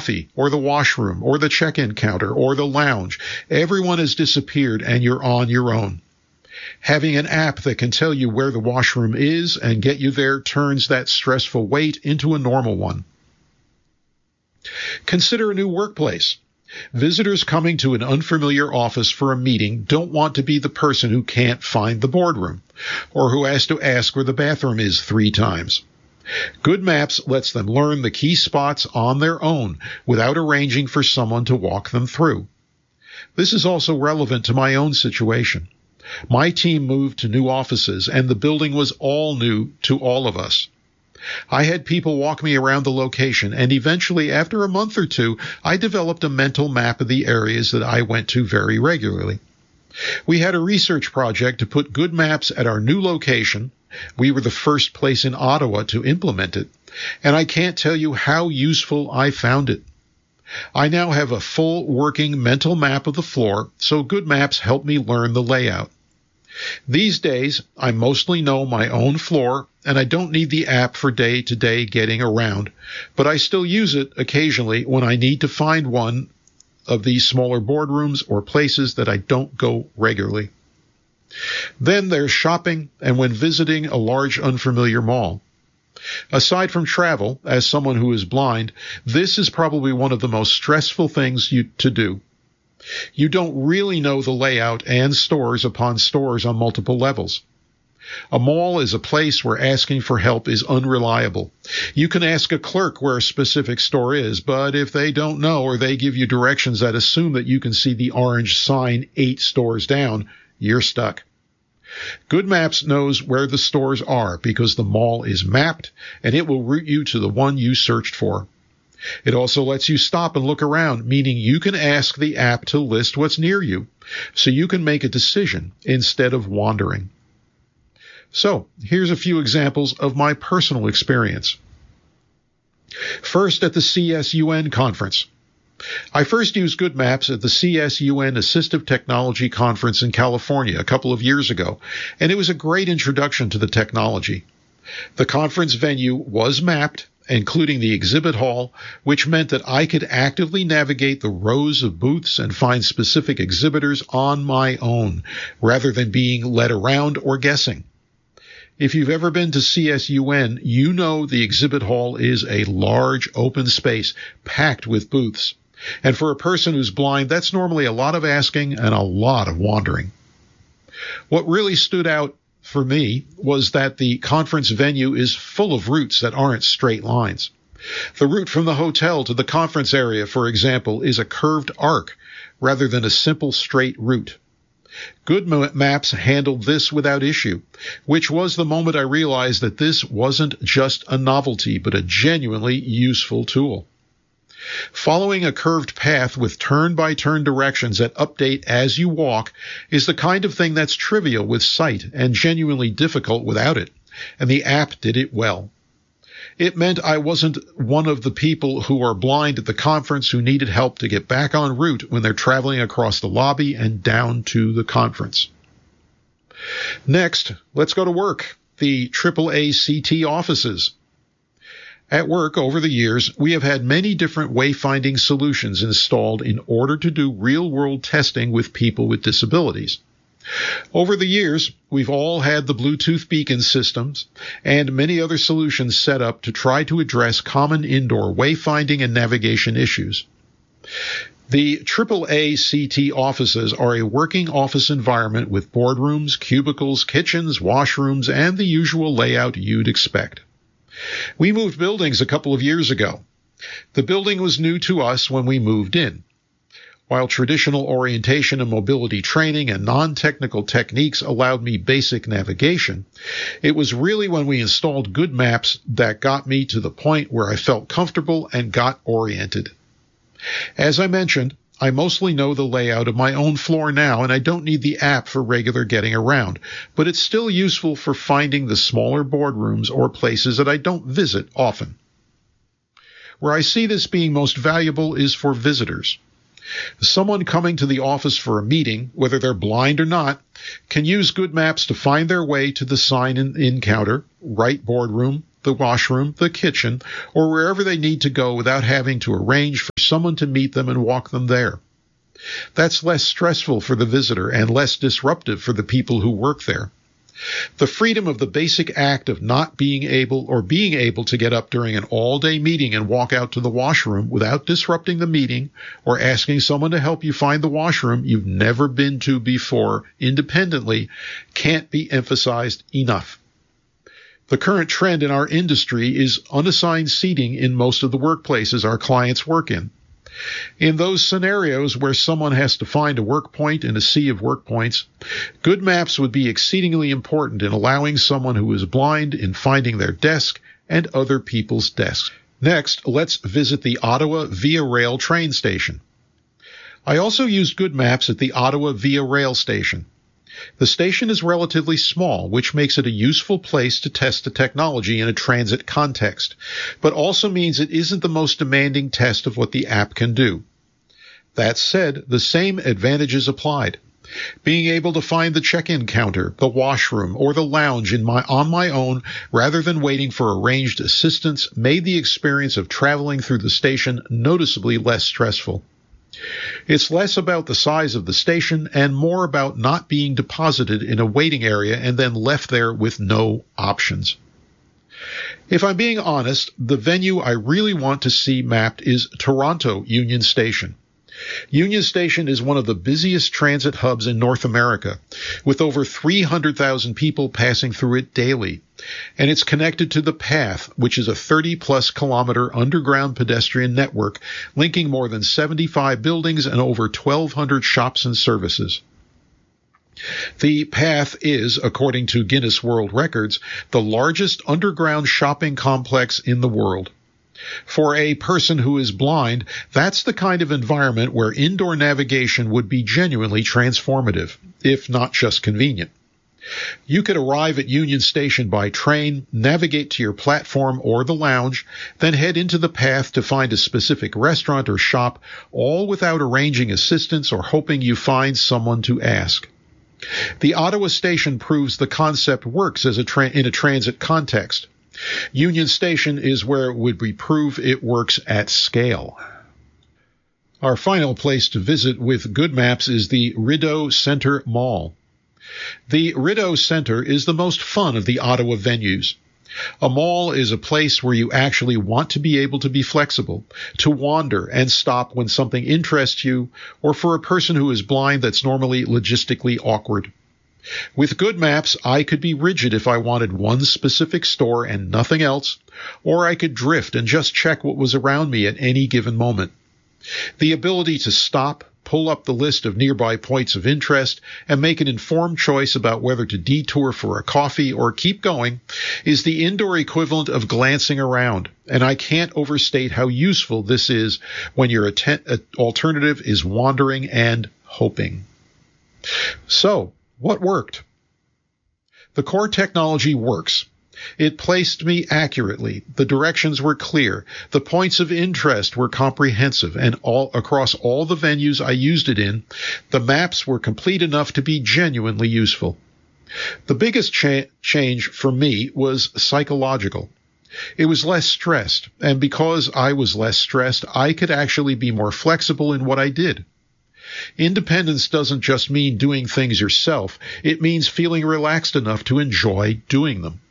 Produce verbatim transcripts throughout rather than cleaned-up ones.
coffee or the washroom or the check-in counter or the lounge. Everyone has disappeared and you're on your own. Having an app that can tell you where the washroom is and get you there turns that stressful wait into a normal one. Consider a new workplace. Visitors coming to an unfamiliar office for a meeting don't want to be the person who can't find the boardroom or who has to ask where the bathroom is three times. Good Maps lets them learn the key spots on their own without arranging for someone to walk them through. This is also relevant to my own situation. My team moved to new offices, and the building was all new to all of us. I had people walk me around the location, and eventually, after a month or two, I developed a mental map of the areas that I went to very regularly. We had a research project to put Good Maps at our new location. We were the first place in Ottawa to implement it, and I can't tell you how useful I found it. I now have a full working mental map of the floor, so Good Maps help me learn the layout. These days, I mostly know my own floor, and I don't need the app for day-to-day getting around, but I still use it occasionally when I need to find one of these smaller boardrooms or places that I don't go regularly. Then there's shopping and when visiting a large unfamiliar mall. Aside from travel, as someone who is blind, this is probably one of the most stressful things you, to do. You don't really know the layout and stores upon stores on multiple levels. A mall is a place where asking for help is unreliable. You can ask a clerk where a specific store is, but if they don't know or they give you directions that assume that you can see the orange sign eight stores down, you're stuck. Good Maps knows where the stores are because the mall is mapped, and it will route you to the one you searched for. It also lets you stop and look around, meaning you can ask the app to list what's near you, so you can make a decision instead of wandering. So, here's a few examples of my personal experience. First, at the C S U N conference. I first used Good Maps at the C S U N Assistive Technology Conference in California a couple of years ago, and it was a great introduction to the technology. The conference venue was mapped, including the exhibit hall, which meant that I could actively navigate the rows of booths and find specific exhibitors on my own, rather than being led around or guessing. If you've ever been to C S U N, you know the exhibit hall is a large open space packed with booths. And for a person who's blind, that's normally a lot of asking and a lot of wandering. What really stood out for me was that the conference venue is full of routes that aren't straight lines. The route from the hotel to the conference area, for example, is a curved arc rather than a simple straight route. Good Maps handled this without issue, which was the moment I realized that this wasn't just a novelty, but a genuinely useful tool. Following a curved path with turn-by-turn directions that update as you walk is the kind of thing that's trivial with sight and genuinely difficult without it, and the app did it well. It meant I wasn't one of the people who are blind at the conference who needed help to get back en route when they're traveling across the lobby and down to the conference. Next, let's go to work, the triple A C T offices. At work, over the years, we have had many different wayfinding solutions installed in order to do real-world testing with people with disabilities. Over the years, we've all had the Bluetooth beacon systems and many other solutions set up to try to address common indoor wayfinding and navigation issues. The triple A C T offices are a working office environment with boardrooms, cubicles, kitchens, washrooms, and the usual layout you'd expect. We moved buildings a couple of years ago. The building was new to us when we moved in. While traditional orientation and mobility training and non-technical techniques allowed me basic navigation, it was really when we installed Good Maps that got me to the point where I felt comfortable and got oriented. As I mentioned, I mostly know the layout of my own floor now, and I don't need the app for regular getting around, but it's still useful for finding the smaller boardrooms or places that I don't visit often. Where I see this being most valuable is for visitors. Someone coming to the office for a meeting, whether they're blind or not, can use Good Maps to find their way to the sign-in counter, right boardroom, the washroom, the kitchen, or wherever they need to go without having to arrange for someone to meet them and walk them there. That's less stressful for the visitor and less disruptive for the people who work there. The freedom of the basic act of not being able or being able to get up during an all-day meeting and walk out to the washroom without disrupting the meeting or asking someone to help you find the washroom you've never been to before independently can't be emphasized enough. The current trend in our industry is unassigned seating in most of the workplaces our clients work in. In those scenarios where someone has to find a work point in a sea of work points, good maps would be exceedingly important in allowing someone who is blind in finding their desk and other people's desks. Next, let's visit the Ottawa Via Rail train station. I also used good maps at the Ottawa Via Rail station. The station is relatively small, which makes it a useful place to test the technology in a transit context, but also means it isn't the most demanding test of what the app can do. That said, the same advantages applied. Being able to find the check-in counter, the washroom, or the lounge in my, on my own rather than waiting for arranged assistance made the experience of traveling through the station noticeably less stressful. It's less about the size of the station and more about not being deposited in a waiting area and then left there with no options. If I'm being honest, the venue I really want to see mapped is Toronto Union Station. Union Station is one of the busiest transit hubs in North America, with over three hundred thousand people passing through it daily, and it's connected to the Path, which is a thirty-plus kilometer underground pedestrian network linking more than seventy-five buildings and over twelve hundred shops and services. The Path is, according to Guinness World Records, the largest underground shopping complex in the world. For a person who is blind, that's the kind of environment where indoor navigation would be genuinely transformative, if not just convenient. You could arrive at Union Station by train, navigate to your platform or the lounge, then head into the Path to find a specific restaurant or shop, all without arranging assistance or hoping you find someone to ask. The Ottawa station proves the concept works as a tra- in a transit context. Union Station is where it would be proof it works at scale. Our final place to visit with good maps is the Rideau Centre Mall. The Rideau Centre is the most fun of the Ottawa venues. A mall is a place where you actually want to be able to be flexible, to wander and stop when something interests you, or for a person who is blind that's normally logistically awkward. With good maps, I could be rigid if I wanted one specific store and nothing else, or I could drift and just check what was around me at any given moment. The ability to stop, pull up the list of nearby points of interest, and make an informed choice about whether to detour for a coffee or keep going is the indoor equivalent of glancing around, and I can't overstate how useful this is when your atten- alternative is wandering and hoping. So, what worked? The core technology works. It placed me accurately. The directions were clear. The points of interest were comprehensive, and all across all the venues I used it in, the maps were complete enough to be genuinely useful. The biggest cha- change for me was psychological. It was less stressed, and because I was less stressed, I could actually be more flexible in what I did. Independence doesn't just mean doing things yourself. It means feeling relaxed enough to enjoy doing them.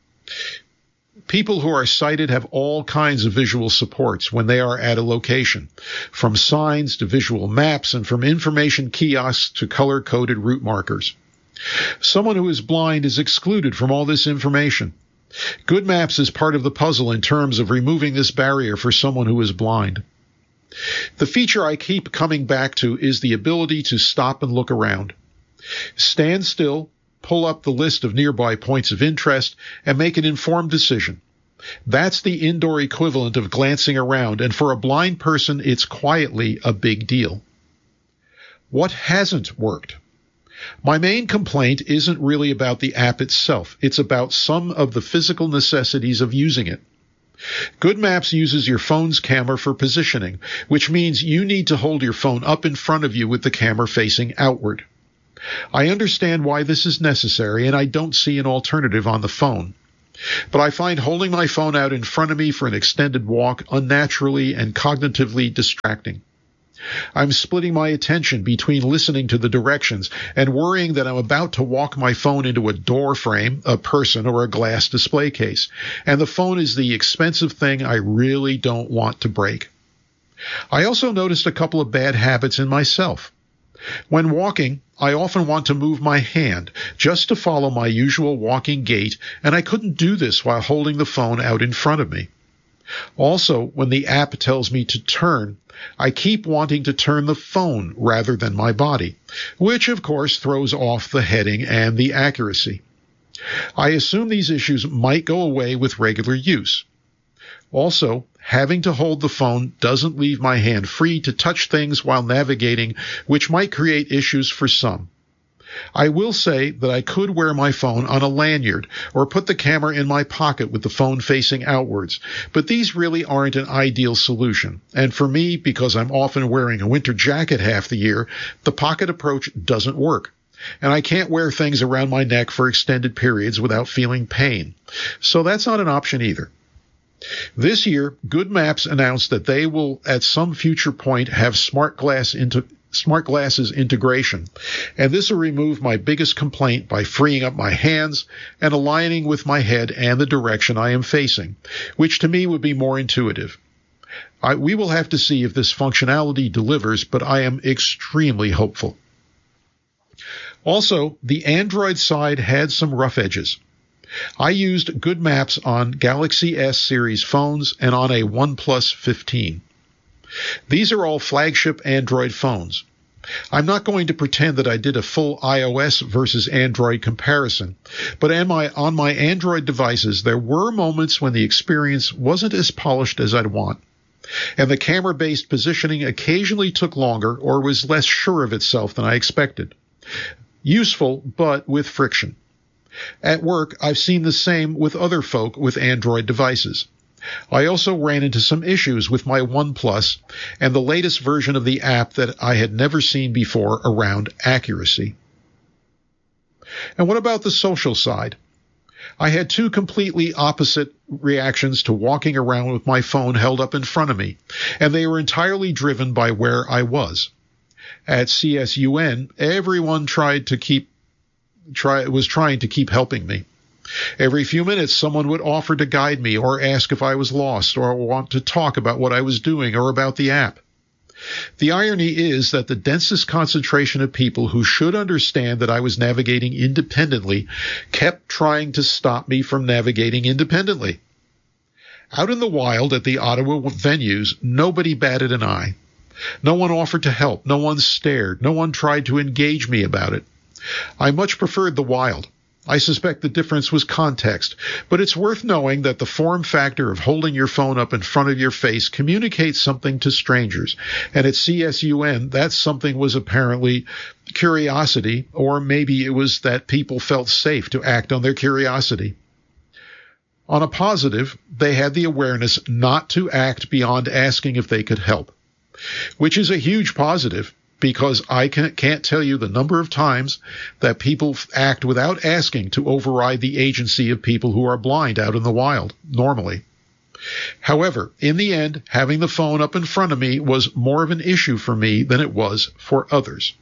People who are sighted have all kinds of visual supports when they are at a location, from signs to visual maps and from information kiosks to color-coded route markers. Someone who is blind is excluded from all this information. Good Maps is part of the puzzle in terms of removing this barrier for someone who is blind. The feature I keep coming back to is the ability to stop and look around. Stand still, pull up the list of nearby points of interest, and make an informed decision. That's the indoor equivalent of glancing around, and for a blind person, it's quietly a big deal. What hasn't worked? My main complaint isn't really about the app itself. It's about some of the physical necessities of using it. Good Maps uses your phone's camera for positioning, which means you need to hold your phone up in front of you with the camera facing outward. I understand why this is necessary, and I don't see an alternative on the phone. But I find holding my phone out in front of me for an extended walk unnaturally and cognitively distracting. I'm splitting my attention between listening to the directions and worrying that I'm about to walk my phone into a door frame, a person, or a glass display case, and the phone is the expensive thing I really don't want to break. I also noticed a couple of bad habits in myself. When walking, I often want to move my hand just to follow my usual walking gait, and I couldn't do this while holding the phone out in front of me. Also, when the app tells me to turn, I keep wanting to turn the phone rather than my body, which of course throws off the heading and the accuracy. I assume these issues might go away with regular use. Also, having to hold the phone doesn't leave my hand free to touch things while navigating, which might create issues for some. I will say that I could wear my phone on a lanyard or put the camera in my pocket with the phone facing outwards, but these really aren't an ideal solution. And for me, because I'm often wearing a winter jacket half the year, the pocket approach doesn't work. And I can't wear things around my neck for extended periods without feeling pain. So that's not an option either. This year, Good Maps announced that they will at some future point have smart glass into smart glasses integration, and this will remove my biggest complaint by freeing up my hands and aligning with my head and the direction I am facing, which to me would be more intuitive. I, we will have to see if this functionality delivers, but I am extremely hopeful. Also, the Android side had some rough edges. I used Good Maps on Galaxy S series phones and on a OnePlus fifteen. These are all flagship Android phones. I'm not going to pretend that I did a full iOS versus Android comparison, but on my, on my Android devices, there were moments when the experience wasn't as polished as I'd want, and the camera-based positioning occasionally took longer or was less sure of itself than I expected. Useful, but with friction. At work, I've seen the same with other folk with Android devices. I also ran into some issues with my OnePlus and the latest version of the app that I had never seen before around accuracy. And what about the social side? I had two completely opposite reactions to walking around with my phone held up in front of me, and they were entirely driven by where I was. At C S U N, everyone tried to keep try was trying to keep helping me. Every few minutes, someone would offer to guide me or ask if I was lost or want to talk about what I was doing or about the app. The irony is that the densest concentration of people who should understand that I was navigating independently kept trying to stop me from navigating independently. Out in the wild at the Ottawa venues, nobody batted an eye. No one offered to help. No one stared. No one tried to engage me about it. I much preferred the wild. I suspect the difference was context, but it's worth knowing that the form factor of holding your phone up in front of your face communicates something to strangers, and at C S U N, that something was apparently curiosity, or maybe it was that people felt safe to act on their curiosity. On a positive, they had the awareness not to act beyond asking if they could help, which is a huge positive. Because I can't tell you the number of times that people act without asking to override the agency of people who are blind out in the wild, normally. However, in the end, having the phone up in front of me was more of an issue for me than it was for others.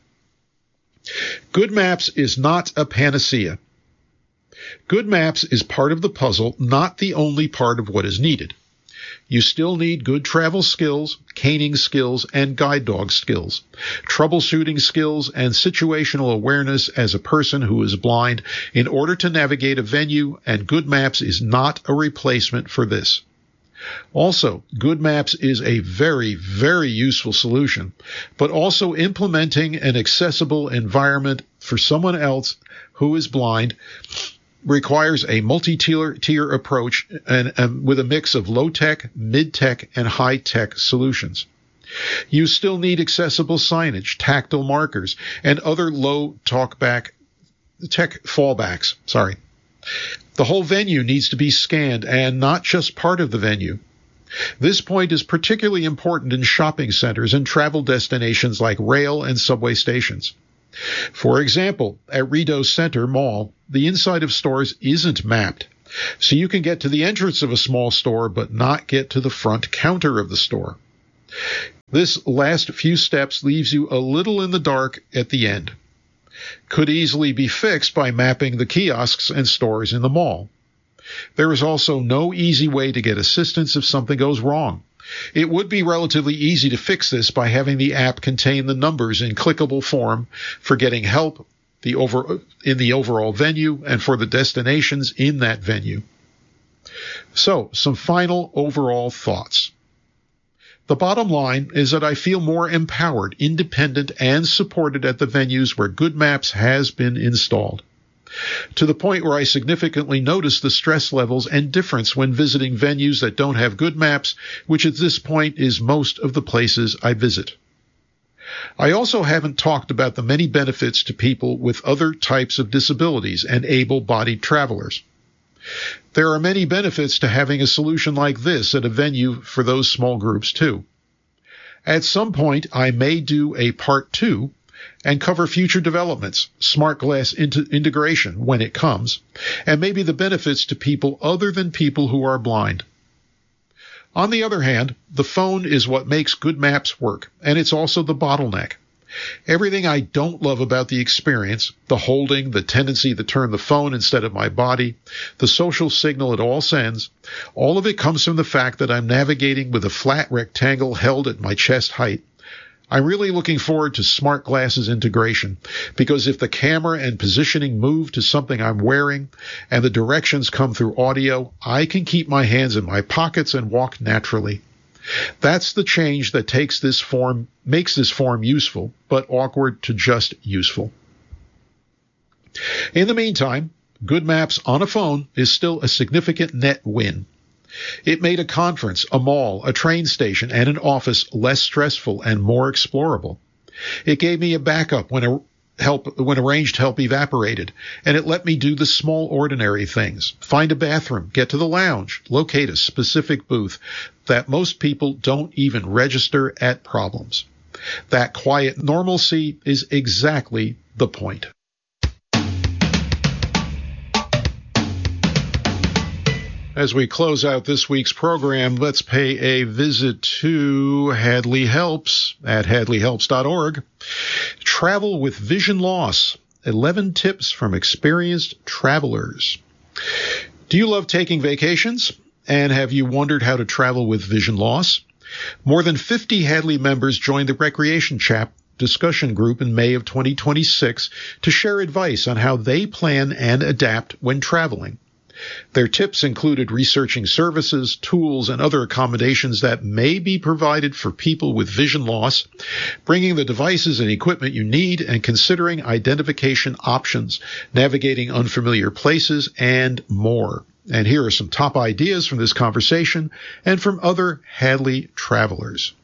Good Maps is not a panacea. Good Maps is part of the puzzle, not the only part of what is needed. You still need good travel skills, caning skills, and guide dog skills, troubleshooting skills, and situational awareness as a person who is blind in order to navigate a venue, and Good Maps is not a replacement for this. Also, Good Maps is a very, very useful solution, but also implementing an accessible environment for someone else who is blind requires a multi-tier tier approach and, and with a mix of low-tech, mid-tech, and high-tech solutions. You still need accessible signage, tactile markers, and other low talkback tech fallbacks. Sorry. The whole venue needs to be scanned and not just part of the venue. This point is particularly important in shopping centers and travel destinations like rail and subway stations. For example, at Rideau Center Mall, the inside of stores isn't mapped, So you can get to the entrance of a small store but not get to the front counter of the store. This last few steps leaves you a little in the dark at the end. Could easily be fixed by mapping the kiosks and stores in the mall. There is also no easy way to get assistance if something goes wrong. It would be relatively easy to fix this by having the app contain the numbers in clickable form for getting help the over, in the overall venue and for the destinations in that venue. So, some final overall thoughts. The bottom line is that I feel more empowered, independent, and supported at the venues where Good Maps has been installed, to the point where I significantly notice the stress levels and difference when visiting venues that don't have Good Maps, which at this point is most of the places I visit. I also haven't talked about the many benefits to people with other types of disabilities and able-bodied travelers. There are many benefits to having a solution like this at a venue for those small groups too. At some point, I may do a part two and cover future developments, smart glass into integration when it comes, and maybe the benefits to people other than people who are blind. On the other hand, the phone is what makes Good Maps work, and it's also the bottleneck. Everything I don't love about the experience, the holding, the tendency to turn the phone instead of my body, the social signal it all sends, all of it comes from the fact that I'm navigating with a flat rectangle held at my chest height. I'm really looking forward to smart glasses integration, because if the camera and positioning move to something I'm wearing and the directions come through audio, I can keep my hands in my pockets and walk naturally. That's the change that takes this form, makes this form useful, but awkward to just useful. In the meantime, Good Maps on a phone is still a significant net win. It made a conference, a mall, a train station, and an office less stressful and more explorable. It gave me a backup when a help when arranged help evaporated, and it let me do the small ordinary things. Find a bathroom, get to the lounge, locate a specific booth that most people don't even register at problems. That quiet normalcy is exactly the point. As we close out this week's program, let's pay a visit to Hadley Helps at hadley helps dot org. Travel with vision loss, eleven tips from experienced travelers. Do you love taking vacations? And have you wondered how to travel with vision loss? More than fifty Hadley members joined the Recreation Chat discussion group in May of twenty twenty-six to share advice on how they plan and adapt when traveling. Their tips included researching services, tools, and other accommodations that may be provided for people with vision loss, bringing the devices and equipment you need, and considering identification options, navigating unfamiliar places, and more. And here are some top ideas from this conversation and from other Hadley travelers.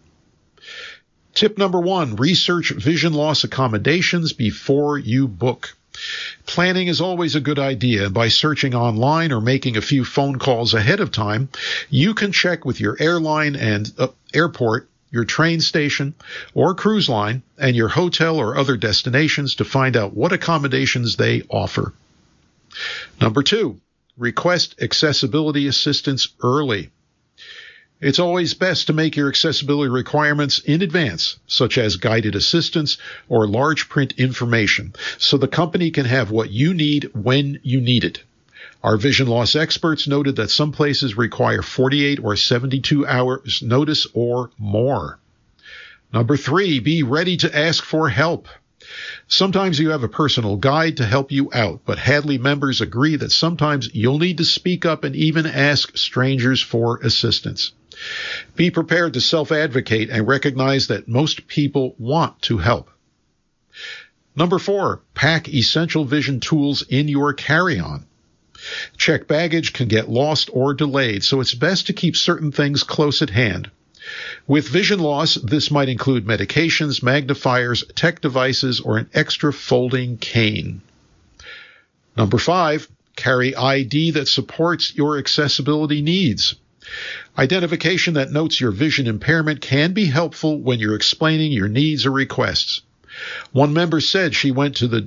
Tip number one, research vision loss accommodations before you book. Planning is always a good idea, and by searching online or making a few phone calls ahead of time, you can check with your airline and uh, airport, your train station or cruise line, and your hotel or other destinations to find out what accommodations they offer. Number two, request accessibility assistance early. It's always best to make your accessibility requirements in advance, such as guided assistance or large print information, so the company can have what you need when you need it. Our vision loss experts noted that some places require forty-eight or seventy-two hours notice or more. Number three, be ready to ask for help. Sometimes you have a personal guide to help you out, but Hadley members agree that sometimes you'll need to speak up and even ask strangers for assistance. Be prepared to self-advocate and recognize that most people want to help. Number four, pack essential vision tools in your carry-on. Checked baggage can get lost or delayed, so it's best to keep certain things close at hand. With vision loss, this might include medications, magnifiers, tech devices, or an extra folding cane. Number five, carry I D that supports your accessibility needs. Identification that notes your vision impairment can be helpful when you're explaining your needs or requests. One member said she went to the de-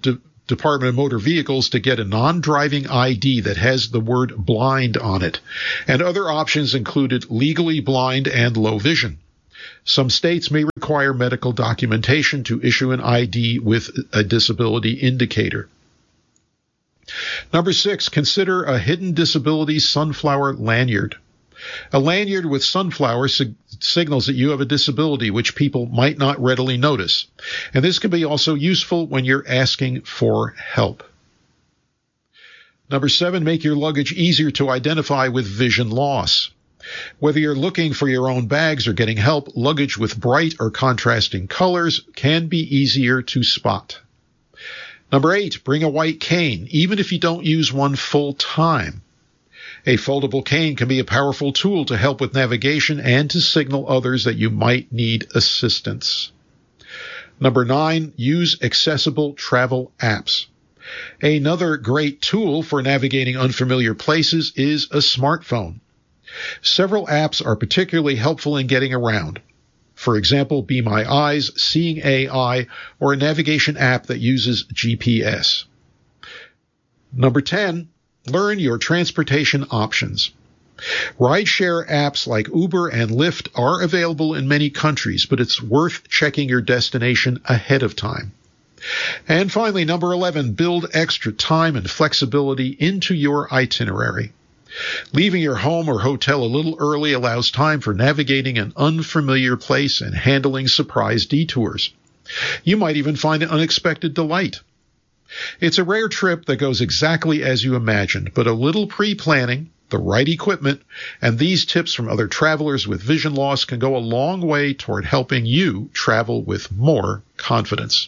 Department of Motor Vehicles to get a non-driving I D that has the word blind on it. And other options included legally blind and low vision. Some states may require medical documentation to issue an I D with a disability indicator. Number six, consider a hidden disability sunflower lanyard. A lanyard with sunflower sig- signals that you have a disability which people might not readily notice. And this can be also useful when you're asking for help. Number seven, make your luggage easier to identify with vision loss. Whether you're looking for your own bags or getting help, luggage with bright or contrasting colors can be easier to spot. Number eight, bring a white cane, even if you don't use one full time. A foldable cane can be a powerful tool to help with navigation and to signal others that you might need assistance. Number nine, use accessible travel apps. Another great tool for navigating unfamiliar places is a smartphone. Several apps are particularly helpful in getting around. For example, Be My Eyes, Seeing A I, or a navigation app that uses G P S. Number ten, learn your transportation options. Rideshare apps like Uber and Lyft are available in many countries, but it's worth checking your destination ahead of time. And finally, number eleven, build extra time and flexibility into your itinerary. Leaving your home or hotel a little early allows time for navigating an unfamiliar place and handling surprise detours. You might even find an unexpected delight. It's a rare trip that goes exactly as you imagined, but a little pre-planning, the right equipment, and these tips from other travelers with vision loss can go a long way toward helping you travel with more confidence.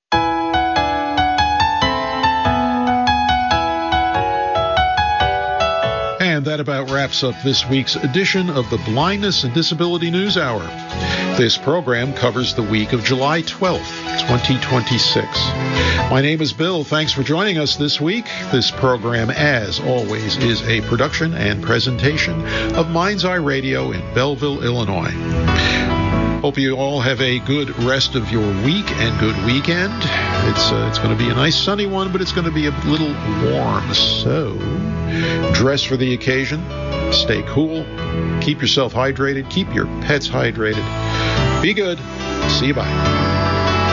And that about wraps up this week's edition of the Blindness and Disability News Hour. This program covers the week of July twelfth, twenty twenty-six. My name is Bill. Thanks for joining us this week. This program, as always, is a production and presentation of Mind's Eye Radio in Belleville, Illinois. Hope you all have a good rest of your week and good weekend. It's uh, it's going to be a nice sunny one, but it's going to be a little warm. So dress for the occasion. Stay cool. Keep yourself hydrated. Keep your pets hydrated. Be good. See you. Bye.